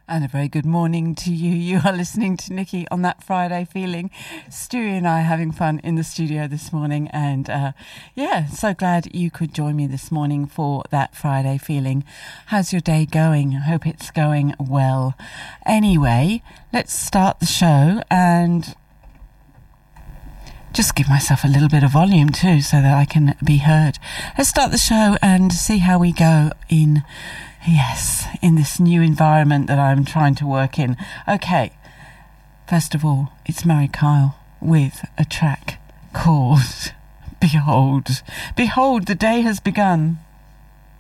And a very good morning to you. You are listening to Nikki on That Friday Feeling. Stewie and I are having fun in the studio this morning. And so glad you could join me this morning for That Friday Feeling. How's your day going? I hope it's going well. Anyway, let's start the show and just give myself a little bit of volume too so that I can be heard. Let's start the show and see how we go in this new environment that I'm trying to work in. Okay, first of all, it's Mary Kyle with a track called Behold. Behold, the day has begun.